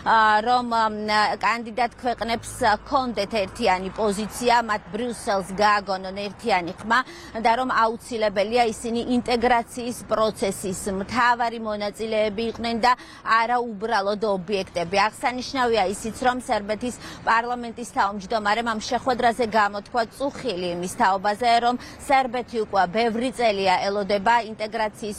რომ კანდიდატ ქვეყნებს ჰქონდეთ ერთიანი პოზიცია, მათ ბრიუსელს გააგონონ ერთიანი ხმა და რომ აუცილებელია ისინი ინტეგრაციის პროცესის მთავარი მონაწილეები იყვნენ და არა უბრალოდ ობიექტები. აღსანიშნავია ისიც, რომ სერბეთის პარლამენტის თავმჯდომარემ ამ შეხვედრაზე გამოთქვა წუხილი იმის თაობაზე, რომ სერბეთი უკვე ბევრი წელია ელოდება ინტეგრაციის